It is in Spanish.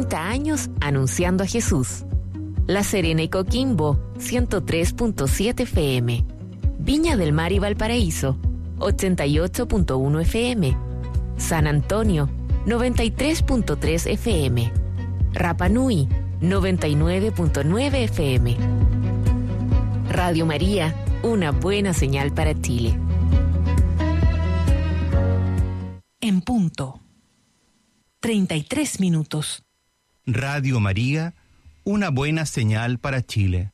30 años anunciando a Jesús. La Serena y Coquimbo, 103.7 FM. Viña del Mar y Valparaíso, 88.1 FM. San Antonio, 93.3 FM. Rapa Nui, 99.9 FM. Radio María, una buena señal para Chile. En punto. 33 minutos. Radio María, una buena señal para Chile.